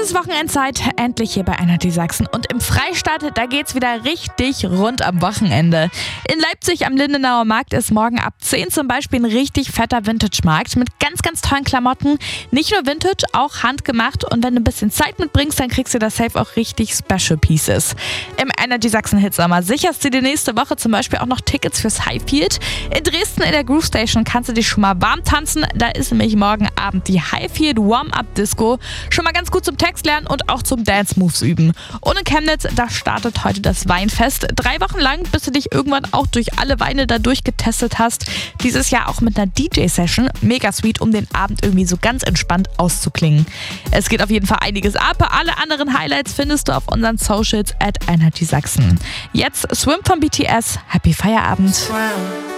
ist Wochenendzeit, endlich hier bei Energy Sachsen. Und im Freistaat, da geht's wieder richtig rund am Wochenende. In Leipzig am Lindenauer Markt ist morgen ab 10 zum Beispiel ein richtig fetter Vintage-Markt mit ganz, ganz tollen Klamotten. Nicht nur Vintage, auch handgemacht. Und wenn du ein bisschen Zeit mitbringst, dann kriegst du da safe auch richtig Special Pieces. Im Energy Sachsen Hitsommer sicherst du dir nächste Woche zum Beispiel auch noch Tickets fürs Highfield. In Dresden in der Groove Station kannst du dich schon mal warm tanzen. Da ist nämlich morgen Abend die Highfield Warm-Up Disco. Schon mal ganz gut zum Text lernen und auch zum Dance-Moves üben. Und in Chemnitz, da startet heute das Weinfest. 3 Wochen lang, bis du dich irgendwann auch durch alle Weine da durchgetestet hast. Dieses Jahr auch mit einer DJ-Session. Mega sweet, um den Abend irgendwie so ganz entspannt auszuklingen. Es geht auf jeden Fall einiges ab. Alle anderen Highlights findest du auf unseren Socials @energysachsen. Jetzt Swim von BTS. Happy Feierabend.